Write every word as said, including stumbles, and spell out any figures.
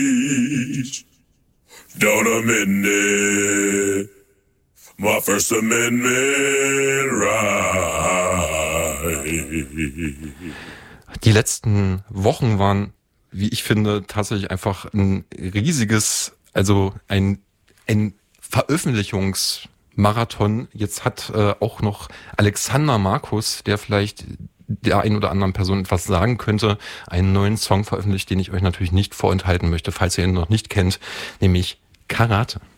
Don't amend it. My First Amendment right. Die letzten Wochen waren, wie ich finde, tatsächlich einfach ein riesiges, also ein, ein Veröffentlichungsmarathon. Jetzt hat äh, auch noch Alexander Markus, der vielleicht der einen oder anderen Person etwas sagen könnte, einen neuen Song veröffentlicht, den ich euch natürlich nicht vorenthalten möchte, falls ihr ihn noch nicht kennt, nämlich Karate.